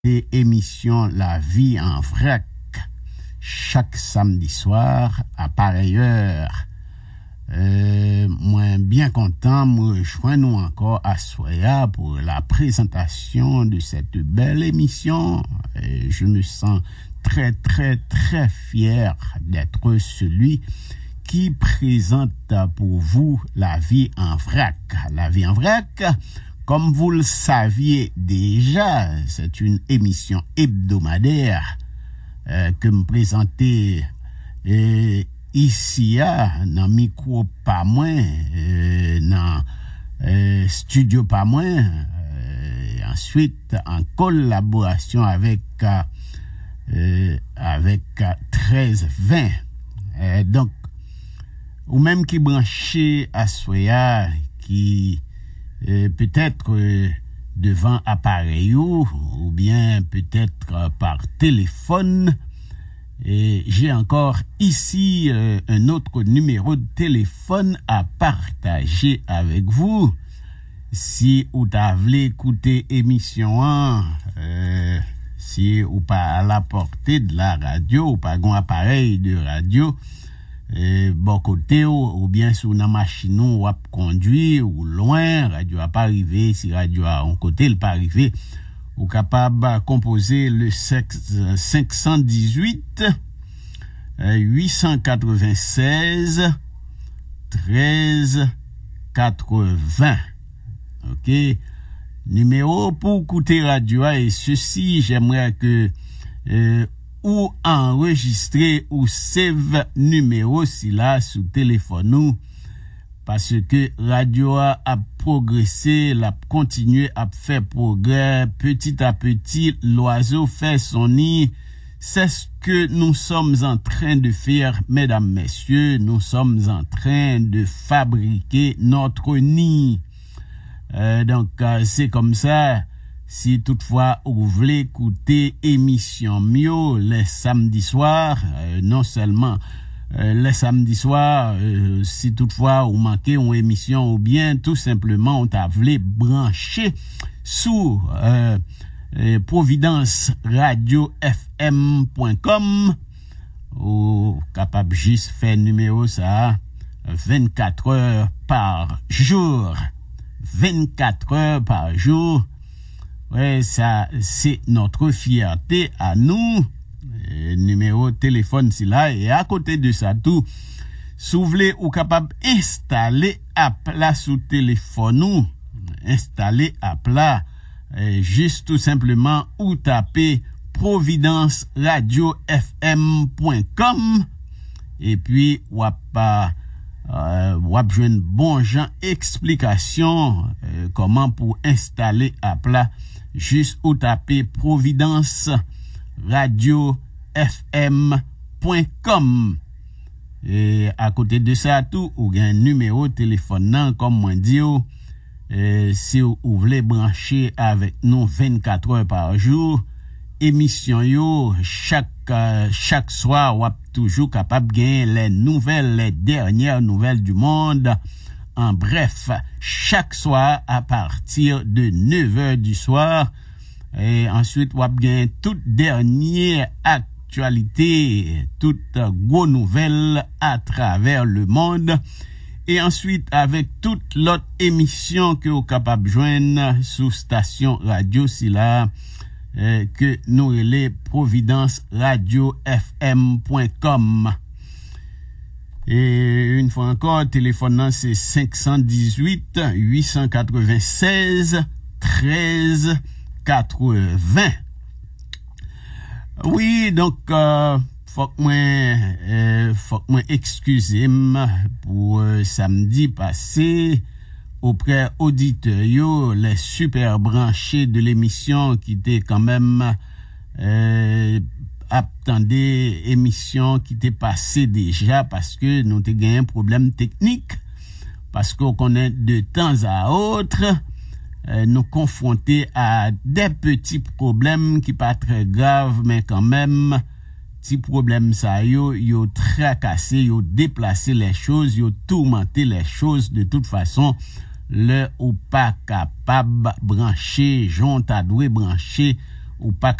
et émission La Vie en vrac chaque samedi soir à pareille heure. Moi bien content me rejoindre nous encore à Soya pour la présentation de cette belle émission. Je me sens très fier d'être celui qui présente pour vous La Vie en vrac. La Vie en vrac, comme vous le saviez déjà, c'est une émission hebdomadaire que me présenter ici dans micro pas moins, dans studio pas moins, ensuite en collaboration avec 1320. Donc ou même qui branché à Soya, qui peut-être devant appareil ou bien peut-être par téléphone. Et j'ai encore ici un autre numéro de téléphone à partager avec vous. Si vous voulez écouter émission si ou pas à la portée de la radio ou pas un appareil de radio, bon côté ou bien sur une machine ou à conduire ou loin, radio a pas arrivé, si radio a un côté il pas arrivé, ou capable composer le 518 896 13 80. OK, numéro pour écouter radio et ceci j'aimerais que ou enregistrer ou save numéro si là sous téléphone nous, parce que radio a progressé, l'a continué à faire progrès petit à petit, l'oiseau fait son nid. C'est ce que nous sommes en train de faire, mesdames, messieurs, nous sommes en train de fabriquer notre nid. Donc c'est comme ça. Si toutefois vous voulez écouter émission mieux les samedis soirs, non seulement les samedis soirs, si toutefois vous manquez une émission ou bien tout simplement on t'a voulu brancher sous Providence Radio FM.com ou capable juste faire numéro ça 24 heures par jour. 24 heures par jour. Ouais, ça, c'est notre fierté à nous. Numéro de téléphone, c'est là. Et à côté de ça, tout, si vous voulez, ou capable installer à plat sous téléphone, ou installer à plat, juste tout simplement, ou taper Providence Radio FM.com. Et puis, ou pas, joindre bon gens explication, comment pour installer à plat, juste ou taper Providence Radio FM.com. Et à côté de ça tout ou un numéro de téléphone comme moi dit si vous voulez brancher avec nous 24 heures par jour, émission yo chaque soir ou toujours capable gagner les nouvelles, les dernières nouvelles du monde. En bref, chaque soir à partir de 9h du soir. Et ensuite, on va gagner toute dernière actualité, toute gros nouvelle à travers le monde. Et ensuite, avec toute l'autre émission que vous capable de joindre sous station radio, c'est là que nous relais Providence Radio FM.com. Et une fois encore, téléphone c'est 518 896 13 80. Oui, donc faut que moi excusez-moi pour samedi passé auprès auditeurs yo, les super branchés de l'émission qui était quand même attendez émission qui était passée déjà parce que nous avons gagné un problème technique, parce qu'on connaît de temps à autre nous confronter à des petits problèmes qui pas très graves mais quand même petit problème ça yo tracassé, yo déplacé les choses, yo tourmenté les choses de toute façon le ou pas capable brancher, j'ont à doué brancher ou pas